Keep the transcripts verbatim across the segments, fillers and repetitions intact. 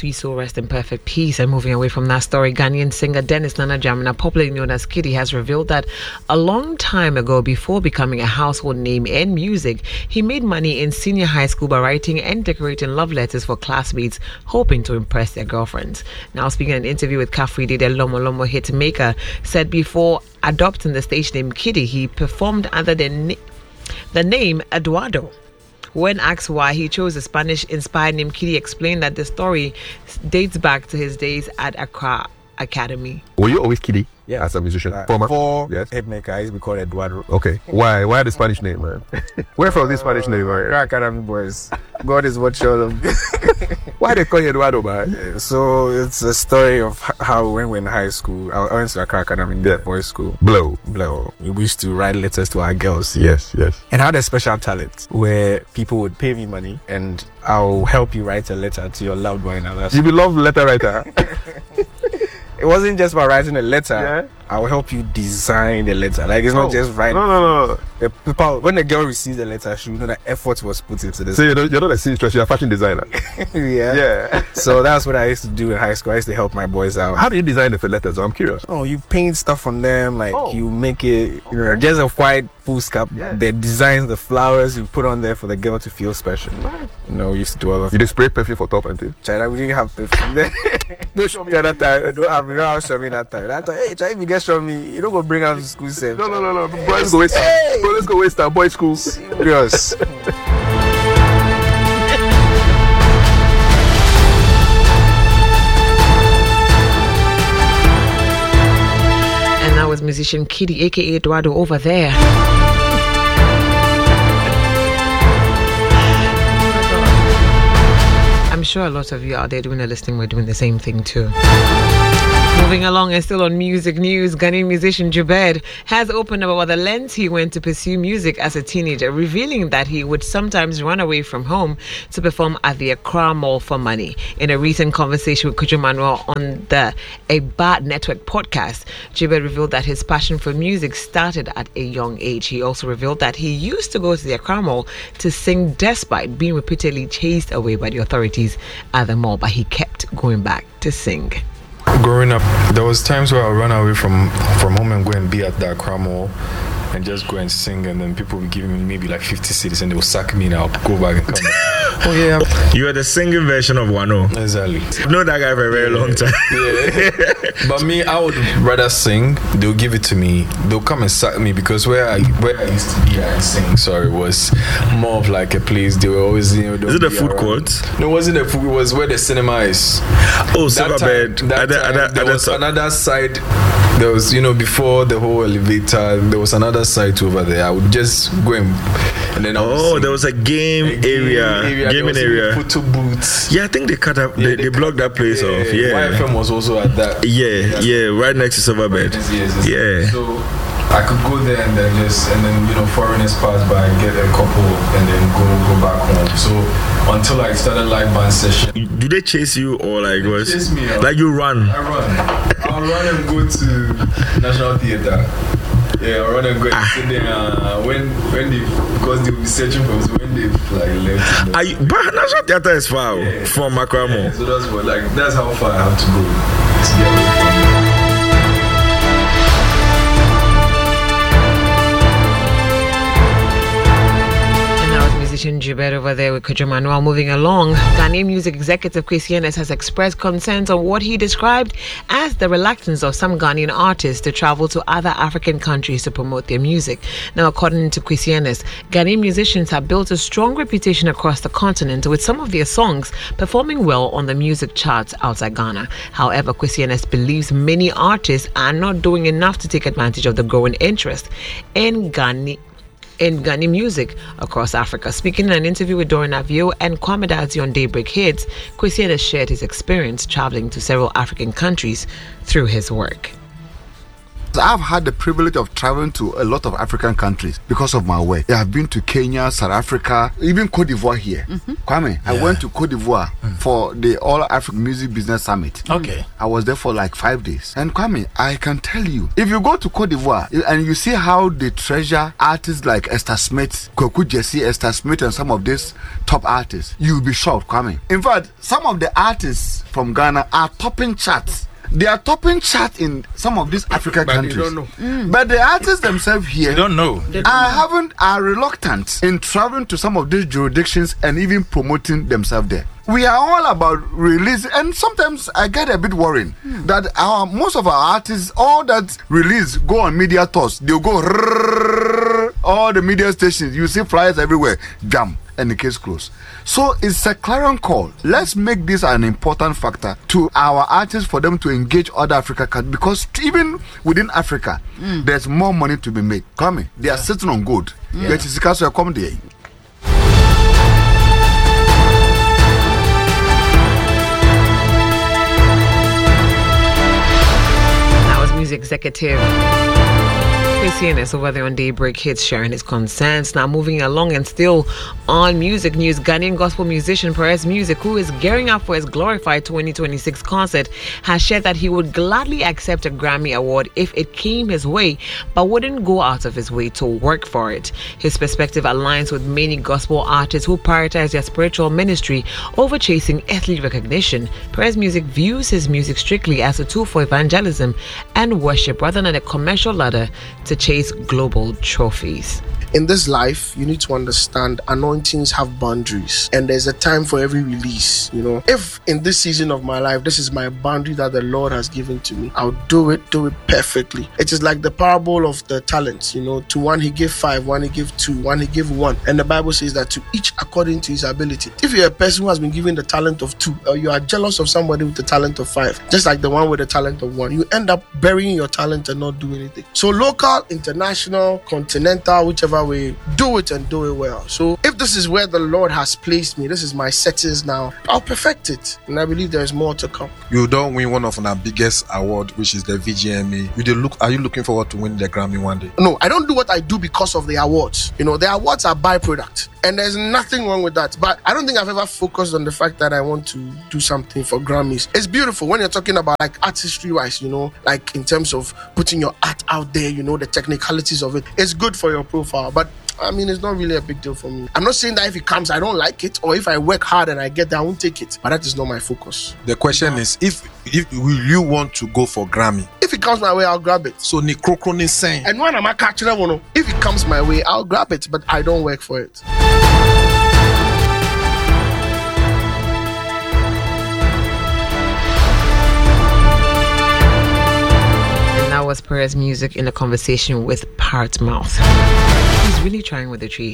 sweet soul rest in perfect peace. And moving away from that story, Ghanaian singer Dennis Nana Dramina, popularly known as Kiddy, has revealed that a long time ago, before becoming a household name in music, he made money in senior high school by writing and decorating love letters for classmates, hoping to impress their girlfriends. Now, speaking in an interview with Kafridi, the Lomo Lomo hit maker said before adopting the stage name Kiddy, he performed under the, na- the name Eduardo. When asked why he chose the Spanish-inspired name, Kiddy explained that the story dates back to his days at Accra Academy. Were you always Kiddy? Yeah, as a musician. Uh, Former? Before yes. Hitmaker, I used to be called Eduardo. Okay. Why? Why the Spanish name, man? Where from this Spanish name, man? Accra Academy boys. God is what showed them. Why they call you Eduardo, man? So it's a story of how when we were in high school, I went to Accra Academy in yeah. boys' school. Blow. Blow. We used to write letters to our girls. Yes, yes. And I had a special talent where people would pay me money and I'll help you write a letter to your loved one. You be love letter writer. It wasn't just about writing a letter. Yeah. I'll help you design the letter. Like, it's oh. not just writing. No, no, no. The people, when the girl receives the letter, she will know that effort was put into this. So you're not, you're not a seamstress, you're a fashion designer. yeah. Yeah. So that's what I used to do in high school. I used to help my boys out. How do you design the letters? I'm curious. Oh, you paint stuff on them. Like, oh. you make it, you know, just a white foolscap. Yeah. The designs, the flowers you put on there for the girl to feel special. Right. You know, we used to do all of You did spray perfume for top and tail? China, we didn't have perfume then. Don't show me at that time. Don't have, you don't have to show me that time. I thought, hey, try if you get show me, you don't go bring out to school safe. No, no, no, no. Bro, let's go waste hey. Bro, let's go waste our boys' school. Serious. And that was musician Kiddy, aka Eduardo, over there. I'm sure a lot of you out there doing the listening were doing the same thing too. Moving along and still on music news, Ghanaian musician Jubed has opened up about the lengths he went to pursue music as a teenager, revealing that he would sometimes run away from home to perform at the Accra Mall for money. In a recent conversation with Kojo Manuel on the A Bad Network podcast, Jubed revealed that his passion for music started at a young age. He also revealed that he used to go to the Accra Mall to sing despite being repeatedly chased away by the authorities at the mall, but he kept going back to sing. Growing up, there was times where I would run away from, from home and go and be at the Accra Mall and just go and sing, and then people would give me maybe like fifty cedis and they would sack me and I'll go back and come back. Oh yeah. You are the singing version of Wano. Exactly. I've known that guy for a very yeah. long time. Yeah. But me, I would rather sing. They'll give it to me. They'll come and sack me because where I where I used to be and sing, sorry, was more of like a place. They were always, you know. Is it the food around. court? No, it wasn't the food. It was where the cinema is. Oh, Silverbed. That time, other, other, there other was so- another side. There was, you know, before the whole elevator, there was another site over there. I would just go and, and then I would oh, sing. there was a game, a game area, area, gaming area, photo booths. Yeah, I think they cut up, yeah, they, they, they blocked that place yeah, off. Yeah, Y F M was also at that. Yeah, yeah, yeah, right next to Silverbed. Yes, yes, yes. Yeah. So I could go there and then just, and then, you know, foreigners pass by, get a couple, and then go go back home. So until I started live band session. Do they chase you or like they was chase me out. Like you run? I run. I'll run and go to National Theatre. Yeah, I'll run and go and sit there. Uh, when when they, because they will be searching for us when they like left. Are you, but National Theatre is far yeah. from Accra Mall. Yeah, so that's what, like, that's how far I have to go to get away from there. Musician Jubed over there with Kojo Manuel. Moving along, Ghanaian music executive Kwesi Ennis has expressed concerns on what he described as the reluctance of some Ghanaian artists to travel to other African countries to promote their music. Now, according to Kwesi Ennis, Ghanaian musicians have built a strong reputation across the continent, with some of their songs performing well on the music charts outside Ghana. However, Kwesi Ennis believes many artists are not doing enough to take advantage of the growing interest in Ghana. in Ghanaian music across Africa. Speaking in an interview with Dorian Avio and Kwame Dadzie on Daybreak Hits, Kwesi has shared his experience traveling to several African countries through his work. I've had the privilege of traveling to a lot of African countries because of my work. I've been to Kenya, South Africa, even Cote d'Ivoire here. Mm-hmm. Kwame, yeah. I went to Cote d'Ivoire mm. for the All African Music Business Summit. Okay. I was there for like five days. And Kwame, I can tell you, if you go to Cote d'Ivoire and you see how they treasure artists like Esther Smith, Kweku Jesse, Esther Smith, and some of these top artists, you'll be shocked, Kwame. In fact, some of the artists from Ghana are topping charts. They are topping chart in some of these African but countries. They don't know. Mm. But the artists themselves here they don't know. They don't are know. haven't are reluctant in traveling to some of these jurisdictions and even promoting themselves there. We are all about release, and sometimes I get a bit worried hmm. that our most of our artists, all that release go on media tours. They'll go rrrr, all the media stations. You see flyers everywhere, jam, and the case closed. So it's a clarion call. Let's make this an important factor to our artists for them to engage other Africa countries, because even within Africa, mm. there's more money to be made. Come, they are yeah. sitting on gold. Yeah. Get to come there. Music executive Kwesi Enes over there on Daybreak Hits, sharing his concerns. Now moving along and still on music news, Ghanaian gospel musician Perez Music, who is gearing up for his glorified twenty twenty-six concert, has shared that he would gladly accept a Grammy award if it came his way, but wouldn't go out of his way to work for it. His perspective aligns with many gospel artists who prioritize their spiritual ministry over chasing earthly recognition. Perez Music views his music strictly as a tool for evangelism and worship rather than a commercial ladder to chase global trophies. In this life, you need to understand anointings have boundaries, and there's a time for every release. You know, if in this season of my life, this is my boundary that the Lord has given to me, I'll do it, do it perfectly. It is like the parable of the talents. You know, to one he gave five, one he gave two, one he gave one, and the Bible says that to each according to his ability. If you're a person who has been given the talent of two, or you are jealous of somebody with the talent of five, just like the one with the talent of one, you end up burying your talent and not do anything. So local, international, continental, whichever way, do it and do it well. So if this is where the Lord has placed me, this is my settings now, I'll perfect it, and I believe there's more to come. You don't win one of our biggest award, which is the V G M A. You do look are you looking forward to win the Grammy one day? No, I don't do what I do because of the awards. You know, the awards are byproduct, and there's nothing wrong with that. But I don't think I've ever focused on the fact that I want to do something for Grammys. It's beautiful when you're talking about like artistry wise, you know, like in terms of putting your art out there, you know, the technicalities of it. It's good for your profile, but I mean, it's not really a big deal for me. I'm not saying that if it comes, I don't like it, or if I work hard and I get there, I won't take it. But that is not my focus. The question is, if if will you want to go for Grammy? If it comes my way, I'll grab it. So ni krokro ni saying. And when I'm a catcher, if it comes my way, I'll grab it, but I don't work for it. Was Perez Music in a conversation with Part Mouth. He's really trying with the tree.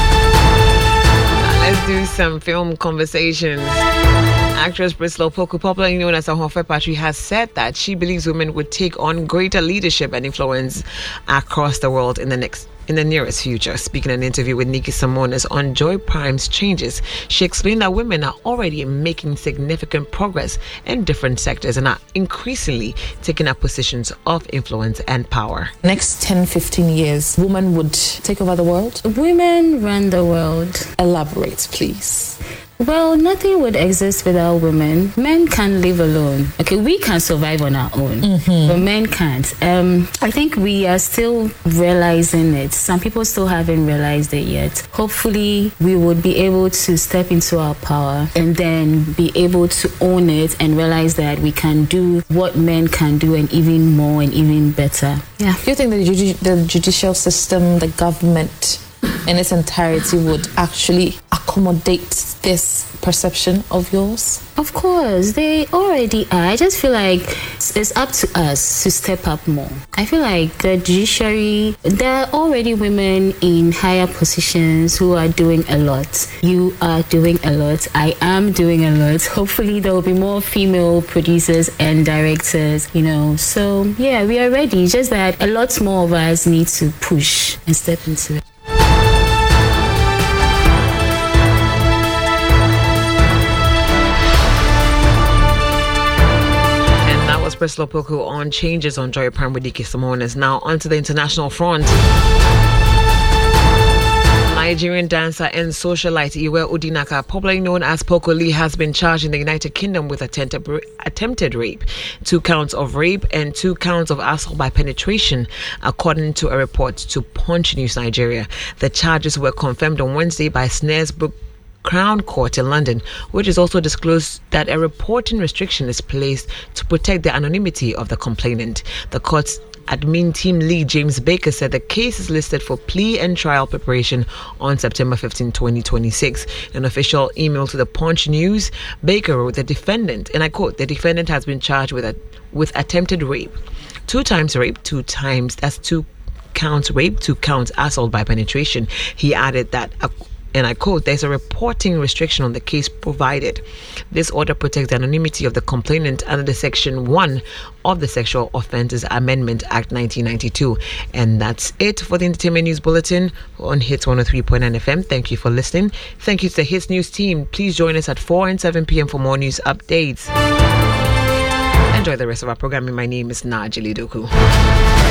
Now let's do some film conversations. Actress Priscilla Opoku, popularly known as Ahofe Patri, has said that she believes women would take on greater leadership and influence across the world in the next in the nearest future. Speaking in an interview with Nikki Simonis on Joy Prime's Changes, she explained that women are already making significant progress in different sectors and are increasingly taking up positions of influence and power. Next ten, fifteen years, women would take over the world? Women run the world. Elaborate, please. Well, nothing would exist without women. Men can't live alone. Okay, we can survive on our own, mm-hmm. but men can't. Um, I think we are still realizing it. Some people still haven't realized it yet. Hopefully, we would be able to step into our power and then be able to own it and realize that we can do what men can do and even more and even better. Yeah. Do you think the, judi- the judicial system, the government in its entirety would actually accommodate this perception of yours? Of course, they already are. I just feel like it's up to us to step up more. I feel like the judiciary, there are already women in higher positions who are doing a lot. You are doing a lot. I am doing a lot. Hopefully there will be more female producers and directors, you know. So yeah, we are ready. Just that a lot more of us need to push and step into it. Express Lopoku on changes on Joy Pramwadiki Samonas. Now onto the international front. Nigerian dancer and socialite Iwe Udinaka, popularly known as Poco Lee, has been charged in the United Kingdom with attempted, attempted rape, two counts of rape and two counts of assault by penetration, according to a report to Punch News Nigeria. The charges were confirmed on Wednesday by Snaresbrook Crown Court in London, which is also disclosed that a reporting restriction is placed to protect the anonymity of the complainant. The court's admin team lead James Baker said the case is listed for plea and trial preparation on September fifteenth, twenty twenty-six. In an official email to the Punch News, Baker wrote, the defendant, and I quote, the defendant has been charged with a, with attempted rape, two times rape, two times, that's two counts rape, two counts assault by penetration. He added that, and I quote, there's a reporting restriction on the case provided. This order protects the anonymity of the complainant under the Section one of the Sexual Offences Amendment Act nineteen ninety-two. And that's it for the Entertainment News Bulletin on Hits one oh three point nine F M. Thank you for listening. Thank you to the Hits News team. Please join us at four and seven p.m. for more news updates. Enjoy the rest of our programming. My name is Najili Doku.